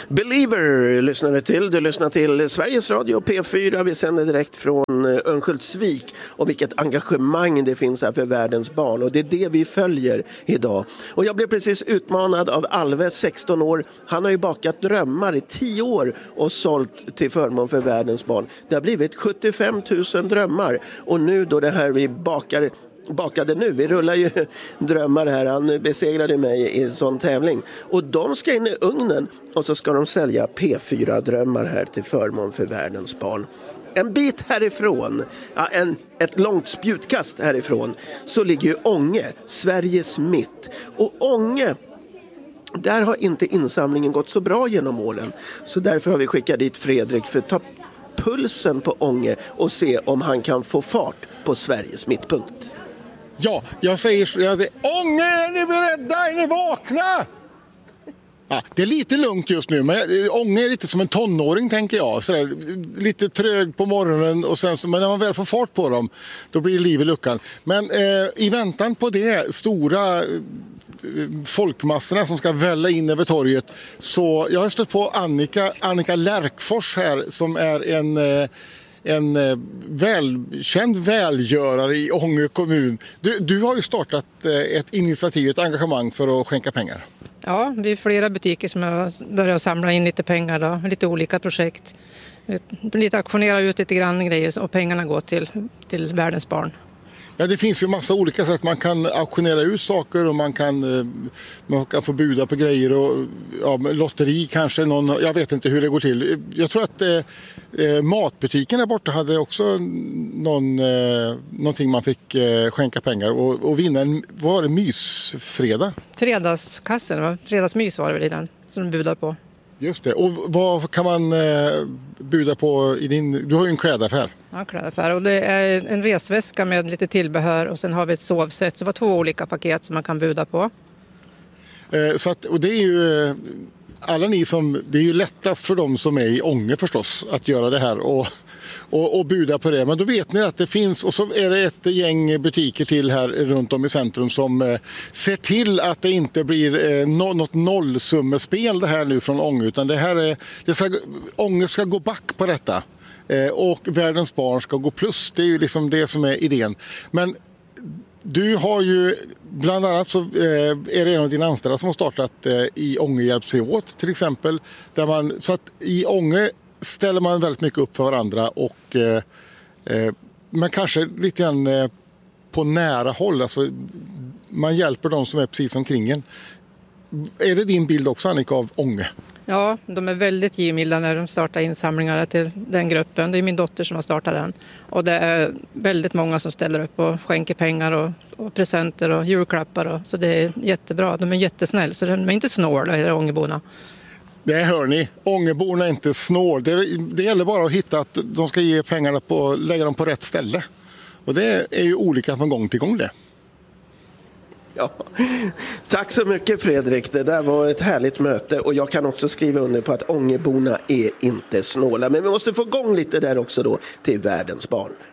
Believer lyssnade till. Du lyssnar till Sveriges Radio P4. Vi sänder direkt från Örnsköldsvik. Och vilket engagemang det finns här för världens barn. Och det är det vi följer idag. Och jag blev precis utmanad av Alve, 16 år. Han har ju bakat drömmar i 10 år och sålt till förmån för världens barn. Det har blivit 75 000 drömmar. Och nu då det här vi bakade nu. Vi rullar ju drömmar här. Han besegrade mig i en sån tävling. Och de ska in i ugnen och så ska de sälja P4-drömmar här till förmån för världens barn. En bit härifrån, ett långt spjutkast härifrån, så ligger ju Ånge, Sveriges mitt. Och Ånge, där har inte insamlingen gått så bra genom åren. Så därför har vi skickat dit Fredrik för att ta pulsen på Ånge och se om han kan få fart på Sveriges mittpunkt. Ja, jag säger Ånge, är ni beredda? Är ni vakna? Ja, det är lite lugnt just nu, men Ånge är lite som en tonåring tänker jag. Sådär, lite trög på morgonen och sen men när man väl får fart på dem, då blir det liv i luckan. Men i väntan på det stora folkmassorna som ska välla in över torget, så jag har stött på Annika Lärkfors här som är en välkänd välgörare i Ånge kommun. Du har ju startat ett initiativ, ett engagemang för att skänka pengar. Ja, vi är flera butiker som har börjat samla in lite pengar då, lite olika projekt. Lite aktionera ut lite grann grejer och pengarna går till världens barn. Ja, det finns ju massa olika sätt. Man kan auktionera ut saker och man kan få buda på grejer och lotteri kanske. Jag vet inte hur det går till. Jag tror att matbutiken där borta hade också någonting man fick skänka pengar och vinna vad var det, mysfredag? Fredagskassen, fredagsmys var det väl i den som de budar på. Just det. Och vad kan man buda på i du har ju en klädaffär. Ja, klädaffär. Och det är en resväska med lite tillbehör och sen har vi ett sovsätt. Så det var 2 olika paket som man kan buda på. Och det är ju alla ni det är ju lättast för dem som är i Ånge förstås att göra det här och buda på det. Men då vet ni att det finns, och så är det ett gäng butiker till här runt om i centrum som ser till att det inte blir något nollsummespel det här nu från Ånge, utan Ånge ska gå back på detta och världens barn ska gå plus. Det är ju liksom det som är idén. Men du har ju, bland annat så är det en av dina anställda som har startat i Ånge hjälps sig åt till exempel. Så att i Ånge ställer man väldigt mycket upp för varandra och man kanske lite grann på nära håll. Alltså, man hjälper de som är precis omkring en. Är det din bild också, Annika, av Ånge? Ja, de är väldigt givmilda när de startar insamlingar till den gruppen. Det är min dotter som har startat den. Och det är väldigt många som ställer upp och skänker pengar och presenter och julklappar. Så det är jättebra. De är jättesnäll, så de är inte snåla, Ångeborna. Det hör ni. Ångeborna är inte snål. Det gäller bara att hitta att de ska ge pengarna lägga dem på rätt ställe. Och det är ju olika från gång till gång det. Ja. Tack så mycket Fredrik, det där var ett härligt möte och jag kan också skriva under på att Ångeborna är inte snåla, men vi måste få igång lite där också då till världens barn.